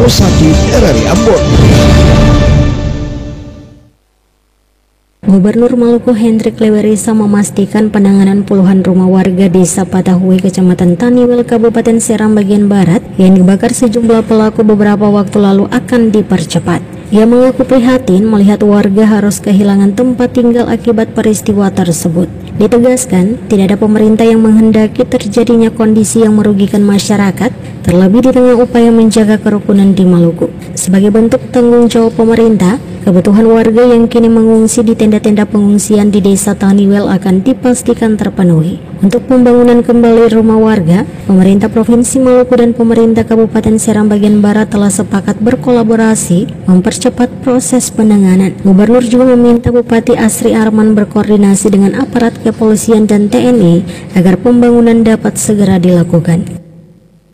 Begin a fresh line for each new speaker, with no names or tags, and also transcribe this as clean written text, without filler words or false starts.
Rosaki RRI Ambon.
Gubernur Maluku Hendrik Lewerisa memastikan penanganan puluhan rumah warga desa Patahue, Kecamatan Taniwel, Kabupaten Seram bagian Barat yang dibakar sejumlah pelaku beberapa waktu lalu akan dipercepat. Ia mengaku prihatin melihat warga harus kehilangan tempat tinggal akibat peristiwa tersebut. Ditegaskan, tidak ada pemerintah yang menghendaki terjadinya kondisi yang merugikan masyarakat, terlebih di tengah upaya menjaga kerukunan di Maluku. Sebagai bentuk tanggung jawab pemerintah, kebutuhan warga yang kini mengungsi di tenda-tenda pengungsian di Desa Taniwel akan dipastikan terpenuhi. Untuk pembangunan kembali rumah warga, pemerintah Provinsi Maluku dan pemerintah Kabupaten Seram bagian Barat telah sepakat berkolaborasi mempercepat proses penanganan. Gubernur juga meminta Bupati Asri Arman berkoordinasi dengan aparat kepolisian dan TNI agar pembangunan dapat segera dilakukan.